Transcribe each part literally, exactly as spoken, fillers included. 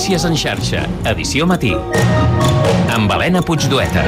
Notícies en xarxa, edició matí. Amb Helena Puigdueta.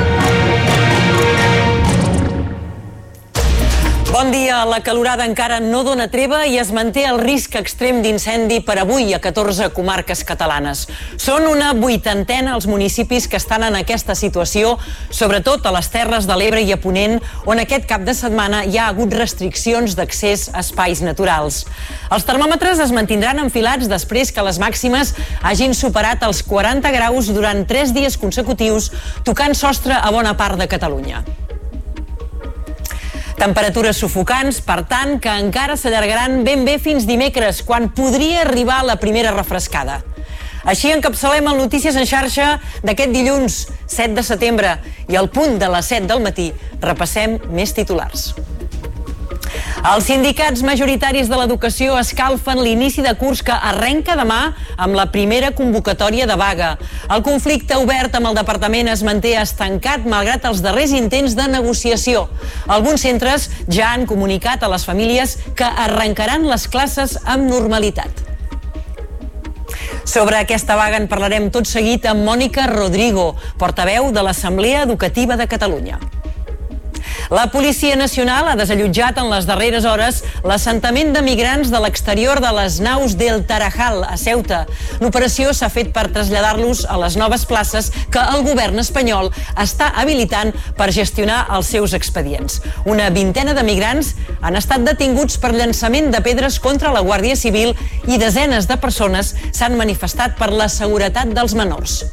Bon dia. La calorada encara no dona treva i es manté el risc extrem d'incendi per avui a catorze comarques catalanes. Són una vuitantena els municipis que estan en aquesta situació, sobretot a les Terres de l'Ebre i a Ponent, on aquest cap de setmana hi ha hagut restriccions d'accés a espais naturals. Els termòmetres es mantindran enfilats després que les màximes hagin superat els quaranta graus durant tres dies consecutius, tocant sostre a bona part de Catalunya. Temperatures sufocants, per tant, que encara s'allargaran ben bé fins dimecres, quan podria arribar la primera refrescada. Així encapçalem el Notícies en xarxa d'aquest dilluns, set de setembre, i al punt de les set del matí repassem més titulars. Els sindicats majoritaris de l'educació escalfen l'inici de curs que arrenca demà amb la primera convocatòria de vaga. El conflicte obert amb el departament es manté estancat malgrat els darrers intents de negociació. Alguns centres ja han comunicat a les famílies que arrencaran les classes amb normalitat. Sobre aquesta vaga en parlarem tot seguit amb Mònica Rodrigo, portaveu de l'Assemblea Educativa de Catalunya. La Policia Nacional ha desallotjat en les darreres hores l'assentament de migrants de l'exterior de les naus del Tarajal, a Ceuta. L'operació s'ha fet per traslladar-los a les noves places que el govern espanyol està habilitant per gestionar els seus expedients. Una vintena de migrants han estat detinguts per llançament de pedres contra la Guàrdia Civil i desenes de persones s'han manifestat per la seguretat dels menors.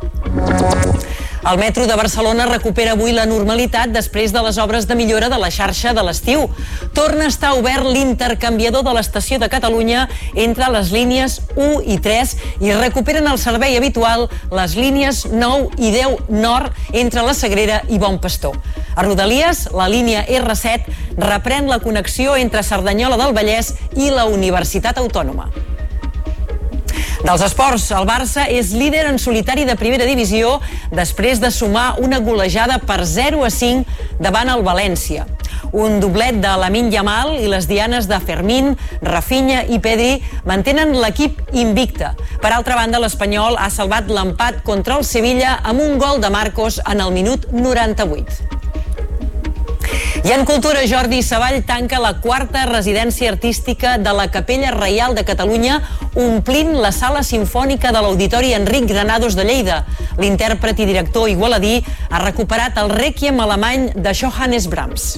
El metro de Barcelona recupera avui la normalitat després de les obres de millora de la xarxa de l'estiu. Torna a estar obert l'intercanviador de l'estació de Catalunya entre les línies u i tres i recuperen el servei habitual les línies nou i deu nord entre la Sagrera i Bon Pastor. A Rodalies, la línia erre set reprèn la connexió entre Cerdanyola del Vallès i la Universitat Autònoma. Dels esports, el Barça és líder en solitari de primera divisió després de sumar una golejada per zero a cinc davant el València. Un doblet de Lamine Yamal i les dianes de Fermín, Rafinha i Pedri mantenen l'equip invicte. Per altra banda, l'Espanyol ha salvat l'empat contra el Sevilla amb un gol de Marcos en el minut noranta-vuit. I en cultura, Jordi Savall tanca la quarta residència artística de la Capella Reial de Catalunya, omplint la sala simfònica de l'Auditori Enric Granados de Lleida. L'intèrpret i director igualadí ha recuperat el rèquiem alemany de Johannes Brahms.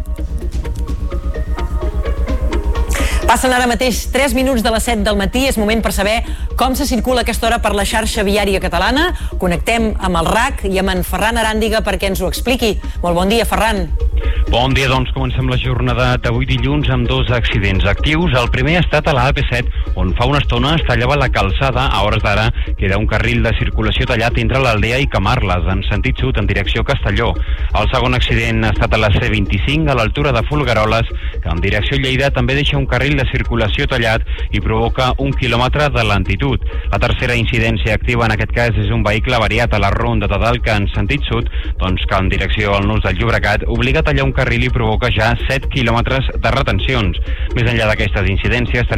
Passen ara mateix tres minuts de les set del matí. És moment per saber com se circula a aquesta hora per la xarxa viària catalana. Connectem amb el R A C i amb en Ferran Aràndiga perquè ens ho expliqui. Molt bon dia, Ferran. Bon dia, doncs comencem la jornada d'avui dilluns amb dos accidents actius. El primer ha estat a la A P set, on fa una estona es tallava la calçada. A hores d'ara queda un carril de circulació tallat entre l'Aldea i Camarles, en sentit sud, en direcció Castelló. El segon accident ha estat a la C vint-i-cinc, a l'altura de Folgueroles, que en direcció Lleida també deixa un carril de circulació tallat i provoca un quilòmetre de lentitud. La tercera incidència activa en aquest cas és un vehicle avariat a la ronda de Dalca en sentit sud, doncs que en direcció al nus del Llobregat obliga a tallar un carril i provoca ja set quilòmetres de retencions. Més enllà d'aquestes incidències,